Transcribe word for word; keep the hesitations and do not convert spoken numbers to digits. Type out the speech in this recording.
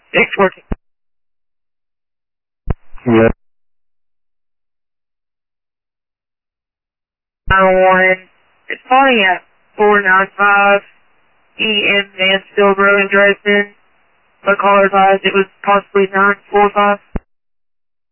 It's working. Yeah. nine one. It's probably at four nine five E M Mansfield Road in Dresden. The caller advised it was possibly nine four five.